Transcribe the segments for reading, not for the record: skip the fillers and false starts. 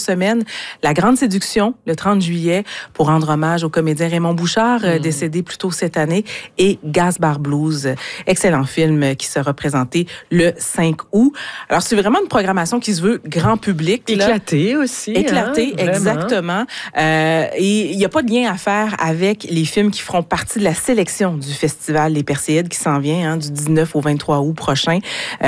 semaine. La Grande Séduction, le 30 juillet, pour rendre hommage au comédien Raymond Bouchard, décédé plus tôt cette année, et Gaspard Blues, excellent film qui sera présenté le 5 août. Alors, c'est vraiment une programmation qui se veut grand public. Éclatée aussi. Éclatée, exactement. Et il n'y a pas de lien à faire avec les films qui feront partie de la sélection du Festival Les Perséides qui s'en vient du 19 au 23 août prochain.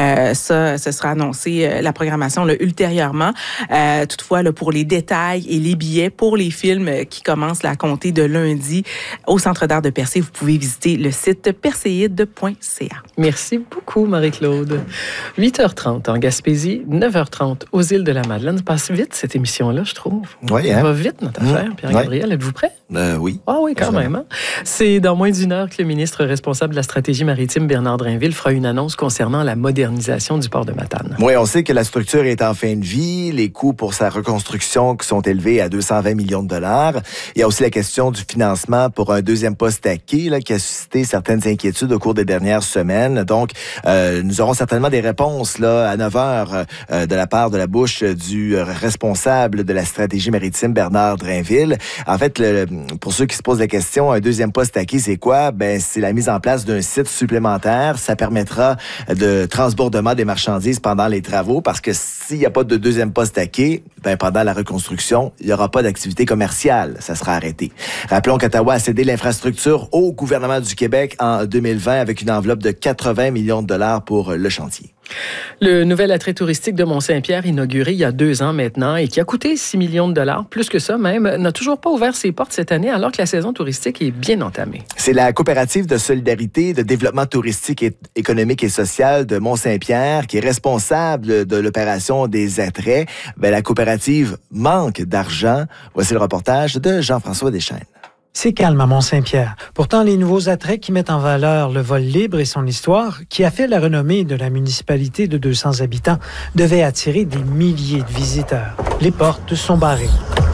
Ça, ce sera annoncé, la programmation là, ultérieurement. Toutefois, là, pour les détails et les billets pour les films qui commencent là, à compter de lundi au Centre d'art de Percé, vous pouvez visiter le site perséide.ca. Merci beaucoup, Marie-Claude. 8h30 en Gaspésie, 9h30 aux îles de la Madeleine. Ça passe vite, cette émission-là, je trouve. Oui, Ça va vite, notre affaire. Pierre-Gabriel, êtes-vous prêt? Oui. Ah oui, quand même. Hein? C'est dans moins d'1 heure que le ministre responsable de la stratégie maritime, Bernard Drinville, fera une annonce concernant la modernisation du port de Matane. Oui, on sait que la structure est en fin de vie. Les coûts pour sa reconstruction qui sont élevés à 220 millions de dollars. Il y a aussi la question du financement pour un deuxième poste à quai qui a suscité certaines inquiétudes au cours des dernières semaines. Donc, nous aurons certainement des réponses là, à 9 heures de la part de la bouche du responsable de la stratégie maritime, Bernard Drinville. En fait, pour ceux qui se posent la question, un deuxième poste à quai, c'est quoi? Ben, c'est la mise en place d'un site supplémentaire. Ça permettra de transbordement des marchandises pendant les travaux parce que s'il n'y a pas de deuxième poste à quai, ben, pendant la reconstruction, il n'y aura pas d'activité commerciale. Ça sera arrêté. Rappelons qu'Ottawa a cédé l'infrastructure au gouvernement du Québec en 2020 avec une enveloppe de 80 millions de dollars pour le chantier. Le nouvel attrait touristique de Mont-Saint-Pierre, inauguré il y a 2 ans maintenant et qui a coûté 6 millions de dollars, plus que ça même, n'a toujours pas ouvert ses portes cette année alors que la saison touristique est bien entamée. C'est la coopérative de solidarité, de développement touristique, économique et social de Mont-Saint-Pierre qui est responsable de l'opération des attraits. Ben, la coopérative manque d'argent. Voici le reportage de Jean-François Deschaines. C'est calme à Mont-Saint-Pierre. Pourtant, les nouveaux attraits qui mettent en valeur le vol libre et son histoire, qui a fait la renommée de la municipalité de 200 habitants, devaient attirer des milliers de visiteurs. Les portes sont barrées.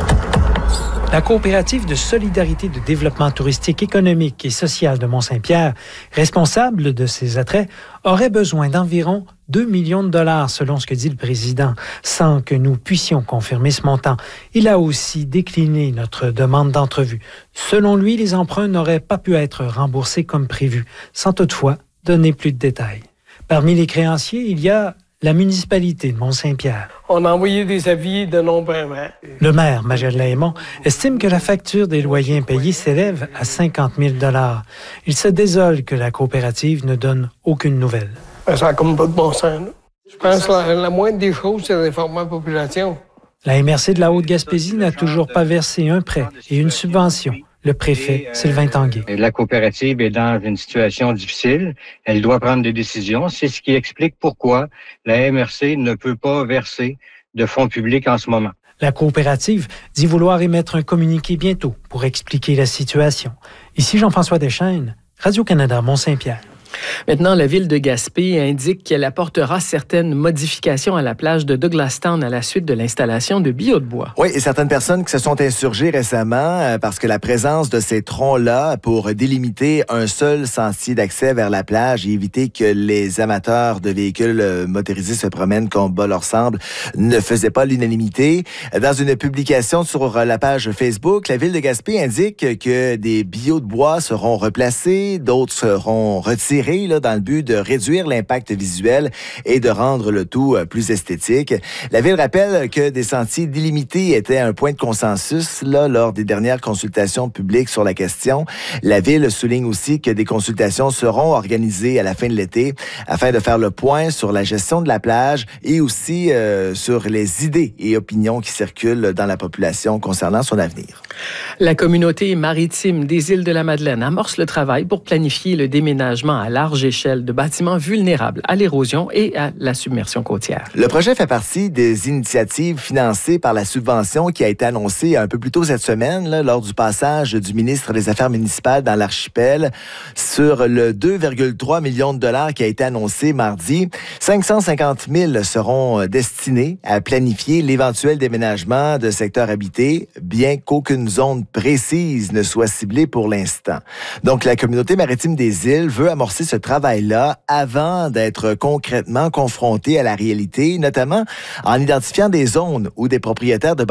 La coopérative de solidarité de développement touristique économique et social de Mont-Saint-Pierre, responsable de ces attraits, aurait besoin d'environ 2 millions de dollars selon ce que dit le président, sans que nous puissions confirmer ce montant. Il a aussi décliné notre demande d'entrevue. Selon lui, les emprunts n'auraient pas pu être remboursés comme prévu, sans toutefois donner plus de détails. Parmi les créanciers, il y a la municipalité de Mont-Saint-Pierre. On a envoyé des avis de non-paiement. Le maire, Magelle Laimont, estime que la facture des loyers impayés s'élève à 50 000 $. Il se désole que la coopérative ne donne aucune nouvelle. Ça n'a comme pas de bon sens. Là. Je pense que la moindre des choses, c'est d'informer la population. La MRC de la Haute-Gaspésie n'a toujours pas versé un prêt et une subvention. Le préfet, Sylvain Tanguay. La coopérative est dans une situation difficile. Elle doit prendre des décisions. C'est ce qui explique pourquoi la MRC ne peut pas verser de fonds publics en ce moment. La coopérative dit vouloir émettre un communiqué bientôt pour expliquer la situation. Ici Jean-François Deschaines, Radio-Canada, Mont-Saint-Pierre. Maintenant, la ville de Gaspé indique qu'elle apportera certaines modifications à la plage de Douglastown à la suite de l'installation de billots de bois. Oui, et certaines personnes qui se sont insurgées récemment parce que la présence de ces troncs-là pour délimiter un seul sentier d'accès vers la plage et éviter que les amateurs de véhicules motorisés se promènent comme bon leur semble ne faisait pas l'unanimité. Dans une publication sur la page Facebook, la ville de Gaspé indique que des billots de bois seront replacés, d'autres seront retirés là, dans le but de réduire l'impact visuel et de rendre le tout plus esthétique. La ville rappelle que des sentiers délimités étaient un point de consensus là, lors des dernières consultations publiques sur la question. La ville souligne aussi que des consultations seront organisées à la fin de l'été afin de faire le point sur la gestion de la plage et aussi sur les idées et opinions qui circulent dans la population concernant son avenir. La communauté maritime des îles de la Madeleine amorce le travail pour planifier le déménagement à large échelle de bâtiments vulnérables à l'érosion et à la submersion côtière. Le projet fait partie des initiatives financées par la subvention qui a été annoncée un peu plus tôt cette semaine là, lors du passage du ministre des Affaires municipales dans l'archipel sur le 2,3 millions de dollars qui a été annoncé mardi. 550 000 seront destinés à planifier l'éventuel déménagement de secteurs habités, bien qu'aucune zone précise ne soit ciblée pour l'instant. Donc, la communauté maritime des îles veut amorcer ce travail-là avant d'être concrètement confronté à la réalité, notamment en identifiant des zones où des propriétaires de